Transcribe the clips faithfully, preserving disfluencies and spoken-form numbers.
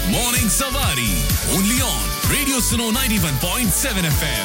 Morning Savari. Only on Radio Suno ninety-one point seven F M.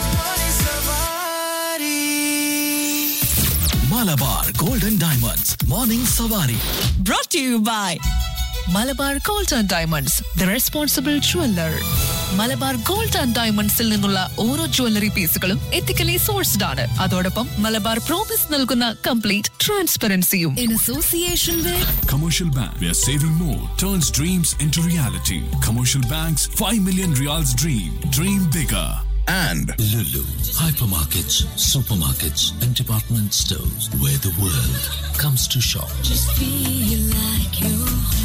Malabar Golden Diamonds. Morning Savari. Brought to you by Malabar gold and diamonds the responsible jeweller. Malabar gold and ഡയമണ്ട്സിൽ നിന്നുള്ള ഓരോ jewellery പീസുകളും ethically sourced ആണ്. അതോടൊപ്പം Malabar promise നൽകുന്ന complete ട്രാൻസ്പെറൻസിയും. In association with Commercial Bank, where saving more turns dreams into reality. Commercial Bank's five million reals dream. Dream bigger. And Lulu, hypermarkets, supermarkets, and department stores where the world comes to shop. Just feel like you're home.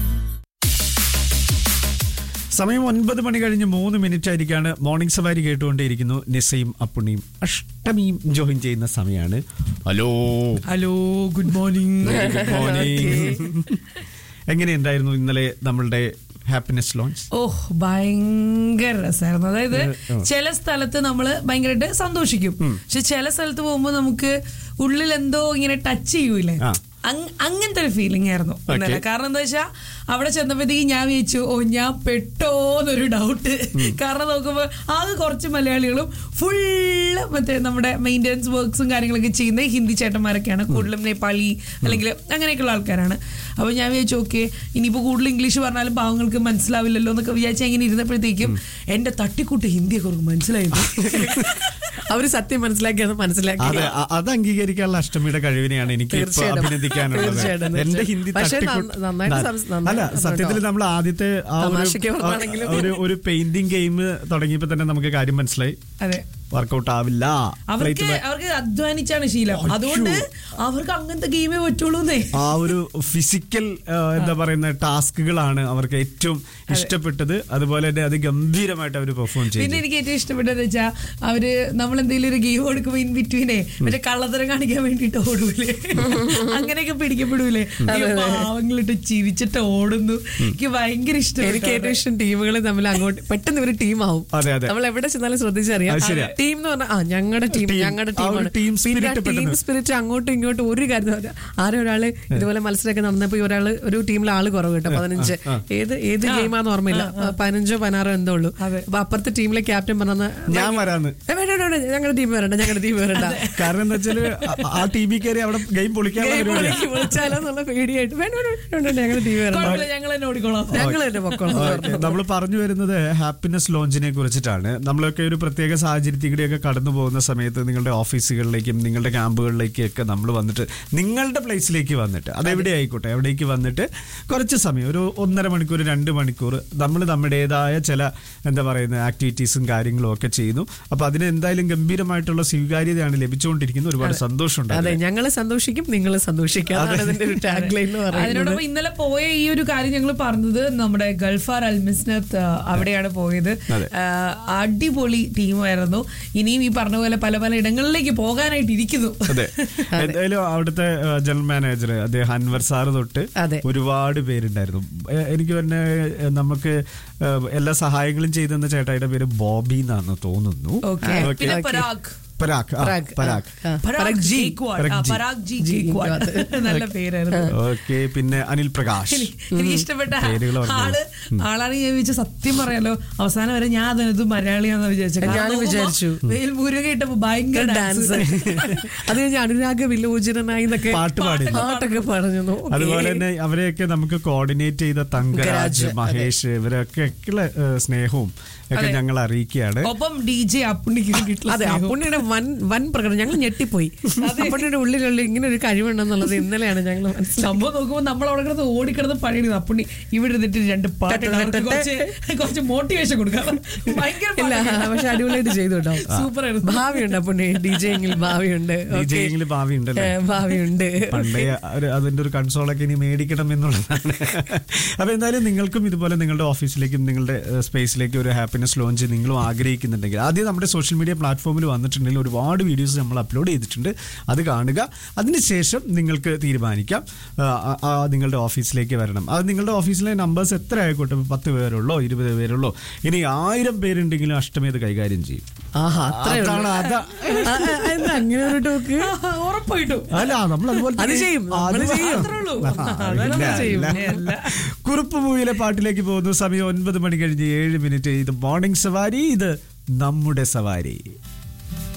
സമയം ഒൻപത് മണി കഴിഞ്ഞ് മൂന്ന് minute ആയിരിക്കാണ്. Morning സവാരി കേട്ടുകൊണ്ടേയിരിക്കുന്നു. നിസയും അപ്പുണ്ണിയും അഷ്ടമിയും join ചെയ്യുന്ന സമയമാണ്. Hello hello good morning. Good morning. എങ്ങനെയുണ്ടായിരുന്നു ഇന്നലെ നമ്മളുടെ ഹാപ്പിനെസ് ലോഞ്ച്? ഓഹ് ഭയങ്കര രസമായിരുന്നു. അതായത് ചില സ്ഥലത്ത് നമ്മള് ഭയങ്കരമായിട്ട് സന്തോഷിക്കും, പക്ഷെ ചില സ്ഥലത്ത് പോകുമ്പോ നമുക്ക് ഉള്ളിൽ എന്തോ ഇങ്ങനെ ടച്ച് ചെയ്യൂലേ, അങ്ങനത്തെ ഒരു ഫീലിംഗ് ആയിരുന്നു ഇന്നലെ. കാരണം എന്താ വെച്ചാൽ അവിടെ ചെന്നപ്പോഴത്തേക്ക് ഞാൻ വിചാരിച്ചു ഓ ഞാൻ പെട്ടോന്നൊരു ഡൗട്ട്. കാരണം നോക്കുമ്പോൾ ആകെ കുറച്ച് മലയാളികളും ഫുള്ള് മറ്റേ നമ്മുടെ മെയിൻ്റെനൻസ് വർക്ക്സും കാര്യങ്ങളൊക്കെ ചെയ്യുന്ന ഹിന്ദി ചേട്ടന്മാരൊക്കെയാണ്, കൂടുതലും നേപ്പാളി അല്ലെങ്കിൽ അങ്ങനെയൊക്കെയുള്ള ആൾക്കാരാണ്. അപ്പോൾ ഞാൻ വിചാരിച്ചു ഓക്കെ ഇനിയിപ്പോൾ കൂടുതൽ ഇംഗ്ലീഷ് പറഞ്ഞാലും പാവങ്ങൾക്ക് മനസ്സിലാവില്ലല്ലോ എന്നൊക്കെ വിചാരിച്ചാൽ ഇങ്ങനെ ഇരുന്നപ്പോഴത്തേക്കും എൻ്റെ തട്ടിക്കൂട്ട് ഹിന്ദിയൊക്കെ അവർക്ക് മനസ്സിലായിരുന്നു. അവര് സത്യം മനസ്സിലാക്കിയത് മനസ്സിലാക്കി. അതെ, അത് അംഗീകരിക്കാനുള്ള അഷ്ടമിയുടെ കഴിവിനെയാണ് എനിക്ക് അഭിനന്ദിക്കാനുള്ളത്. എന്റെ ഹിന്ദി അല്ല, സത്യത്തിൽ നമ്മൾ ആദ്യത്തെ ആ ഒരു ഒരു പെയിന്റിംഗ് ഗെയിം തുടങ്ങിയപ്പോ തന്നെ നമുക്ക് കാര്യം മനസ്സിലായി. അതെ, വർക്കൗട്ട് ആവില്ല. അവർക്ക് അവർക്ക് അധ്വാനിച്ചാണ് ശീലം, അതുകൊണ്ട് അവർക്ക് അങ്ങനത്തെ ഗെയിമേ പറ്റുള്ളൂ. ആ ഒരു ഫിസിക്കൽ എന്താ പറയുന്ന ടാസ്കുകളാണ് അവർക്ക് ഏറ്റവും ഇഷ്ടപ്പെട്ടത്. അതുപോലെ തന്നെ അത് ഗംഭീരമായിട്ട് അവർ പെർഫോം ചെയ്തു. പിന്നെ എനിക്ക് ഏറ്റവും ഇഷ്ടപ്പെട്ടത് വെച്ചാൽ അവര് നമ്മൾ എന്തെങ്കിലും ഒരു ഗെയിം കൊടുക്കുമ്പോ ഇൻ ബിറ്റ്വീനെ മറ്റേ കള്ളത്തരം കാണിക്കാൻ വേണ്ടിട്ട് ഓടൂലേ, അങ്ങനെയൊക്കെ പിടിക്കപ്പെടൂലേ, പാവങ്ങളിട്ട് ചിരിച്ചിട്ട് ഓടുന്നു. എനിക്ക് ഭയങ്കര ഇഷ്ടം. എനിക്ക് ഏറ്റവും ഇഷ്ടം ടീമുകൾ തമ്മിൽ അങ്ങോട്ട് പെട്ടെന്ന് ഒരു ടീമാവും. നമ്മൾ എവിടെ ചെന്നാലും ശ്രദ്ധിച്ചറിയാം ടീം എന്ന് പറഞ്ഞാൽ ആ ഞങ്ങളുടെ ടീം ഞങ്ങളുടെ ടീമാണ്. ടീം സ്പിരിറ്റ് അങ്ങോട്ടും ഇങ്ങോട്ടും ഒരു കാര്യം. ആരോ ഒരാള് ഇതുപോലെ മത്സരമൊക്കെ നടന്നപ്പോ ഒരാള് ഒരു ടീമിലെ ആള് കുറവ് കേട്ടോ, പതിനഞ്ച് ഏത് ഏത് ഗെയിമാന്ന് ഓർമ്മയില്ല, പതിനഞ്ചോ പതിനാറോ എന്തോ ഉള്ളൂ. അപ്പൊ അപ്പുറത്തെ ടീമിലെ ക്യാപ്റ്റൻ പറഞ്ഞ ഞാൻ വരാന്ന്, ഞങ്ങളുടെ ടീം വരണ്ട ഞങ്ങളുടെ ടീം വരണ്ട. കാരണം എന്താ വെച്ചാല് ആ ടീമിൽ കയറി അവിടെ ഗെയിം പൊളിച്ചാലോ എന്നുള്ള പേടിയായിട്ട് ഞങ്ങളുടെ ടീം വരണ്ട, ഞങ്ങൾ തന്നെ ഓടിക്കോളാം, ഞങ്ങൾ തന്നെ പൊക്കോളാം. നമ്മൾ പറഞ്ഞു വരുന്നത് ഹാപ്പിനെസ് ലോഞ്ചിനെ കുറിച്ചിട്ടാണ്. നമ്മളൊക്കെ ഒരു പ്രത്യേക സാഹചര്യത്തിൽ കൂടിയൊക്കെ കടന്നു പോകുന്ന സമയത്ത് നിങ്ങളുടെ ഓഫീസുകളിലേക്കും നിങ്ങളുടെ ക്യാമ്പുകളിലേക്കും ഒക്കെ നമ്മൾ വന്നിട്ട് നിങ്ങളുടെ പ്ലേസിലേക്ക് വന്നിട്ട് അതെവിടെ ആയിക്കോട്ടെ എവിടേക്ക് വന്നിട്ട് കുറച്ച് സമയം ഒരു ഒന്നര മണിക്കൂർ രണ്ട് മണിക്കൂർ നമ്മൾ നമ്മുടേതായ ചില എന്താ പറയുന്ന ആക്ടിവിറ്റീസും കാര്യങ്ങളും ഒക്കെ ചെയ്യുന്നു. അപ്പൊ അതിന് എന്തായാലും ഗംഭീരമായിട്ടുള്ള സ്വീകാര്യതയാണ് ലഭിച്ചുകൊണ്ടിരിക്കുന്നത്. ഒരുപാട് സന്തോഷമുണ്ട്. അതെ, ഞങ്ങൾ സന്തോഷിക്കും നിങ്ങൾ സന്തോഷിക്കും. അതിനോടൊപ്പം ഇന്നലെ പോയ ഈ ഒരു കാര്യം ഞങ്ങൾ പറഞ്ഞത് നമ്മുടെ ഗൾഫാർ അൽമിസ്നത്ത് അവിടെയാണ് പോയത്. അടിപൊളി ടീമായിരുന്നു. ഇനിയും ഈ പറഞ്ഞ പോലെ പല പല ഇടങ്ങളിലേക്ക് പോകാനായിട്ട് ഇരിക്കുന്നു. അതെ, എന്തായാലും അവിടുത്തെ ജനറൽ മാനേജർ അദ്ദേഹം അൻവർ സാറ് തൊട്ട് ഒരുപാട് പേരുണ്ടായിരുന്നു. എനിക്ക് തന്നെ നമുക്ക് എല്ലാ സഹായങ്ങളും ചെയ്തെന്ന ചേട്ടായിയുടെ പേര് ബോബി എന്നാണ് തോന്നുന്നു. നല്ല പേരായിരുന്നു. ഓക്കെ, പിന്നെ അനിൽ പ്രകാശ്. എനിക്ക് ഇഷ്ടപ്പെട്ട ആള് ആളാണ് ഞാൻ വിചാരിച്ചു. സത്യം പറയാലോ അവസാനം വരെ ഞാൻ അതിനത് മലയാളിയാണെന്ന് വിചാരിച്ചു. വിചാരിച്ചു വേൽമുരുക കേട്ടപ്പോ ഭയങ്കര ഡാൻസ്. അത് കഴിഞ്ഞ് അനുരാഗ വിലോചനായി പാട്ട് പാടി പാട്ടൊക്കെ പറഞ്ഞു. അതുപോലെ തന്നെ അവരെയൊക്കെ നമുക്ക് കോർഡിനേറ്റ് ചെയ്ത തങ്കരാജ്, മഹേഷ്, ഇവരൊക്കെ സ്നേഹവും ഒക്കെ ഞങ്ങൾ അറിയിക്കുകയാണ്. ഒപ്പം ഡി ജെ അപ്പുണ്ണിക്ക് അതെ അപ്പുണ്ണിയുടെ വൻ വൻ പ്രകടനം. ഞങ്ങൾ ഞെട്ടിപ്പോയി. അപ്പുണ്ണിയുടെ ഉള്ളിലുള്ള ഇങ്ങനെ ഒരു കഴിവുണ്ടെന്നുള്ളത് ഇന്നലെയാണ് ഞങ്ങൾ സംഭവം നോക്കുമ്പോൾ നമ്മൾ അവിടെ കിടന്ന് ഓടിക്കിടന്ന് പഴയത്. അപ്പുണ്ണി ഇവിടെ ഇരുന്നിട്ട് രണ്ട് പാട്ട് കുറച്ച് മോട്ടിവേഷൻ കൊടുക്കാം. പക്ഷെ അടിപൊളിയായിട്ട് ചെയ്തു കേട്ടോ, സൂപ്പർ ആയിരുന്നു. ഭാവിയുണ്ട് അപ്പുണ്ണി, ഡി ജെങ്കിൽ ഭാവിയുണ്ട്, ഭാവിയുണ്ട് ഭാവിയുണ്ട്. പണ്ടേ അതിന്റെ ഒരു കൺസോളൊക്കെ ഇനി മേടിക്കണം എന്നുള്ളതാണ്. അപ്പൊ എന്തായാലും നിങ്ങൾക്കും ഇതുപോലെ നിങ്ങളുടെ ഓഫീസിലേക്കും നിങ്ങളുടെ സ്പേസിലേക്കും ഒരു ഹാപ്പിനെസ് ലോഞ്ച് നിങ്ങളും ആഗ്രഹിക്കുന്നുണ്ടെങ്കിൽ ആദ്യം നമ്മുടെ സോഷ്യൽ മീഡിയ പ്ലാറ്റ്ഫോമിൽ വന്നിട്ടുണ്ടെങ്കിൽ തുടങ്ങി ഒരുപാട് വീഡിയോസ് നമ്മൾ അപ്ലോഡ് ചെയ്തിട്ടുണ്ട്. അത് കാണുക. അതിനുശേഷം നിങ്ങൾക്ക് തീരുമാനിക്കാം നിങ്ങളുടെ ഓഫീസിലേക്ക് വരണം. അത് നിങ്ങളുടെ ഓഫീസിലെ നമ്പേഴ്സ് എത്ര ആയിക്കോട്ടെ, പത്ത് പേരുള്ളോ ഇരുപത് പേരുള്ളോ, ഇനി ആയിരം പേരുണ്ടെങ്കിലും അഷ്ടമി അത് കൈകാര്യം ചെയ്യും. അങ്ങനെ ഒരു ടോക്ക് ഉറപ്പായിട്ടും അല്ല, നമ്മൾ അതുപോലെ ചെയ്യും. കുറുപ്പ് മൂവിയിലെ പാട്ടിലേക്ക് പോകുന്നു. സമയം ഒൻപത് മണി കഴിഞ്ഞ് ഏഴ് മിനിറ്റ്. ഇത് മോർണിംഗ് സവാരി, ഇത് നമ്മുടെ സവാരി.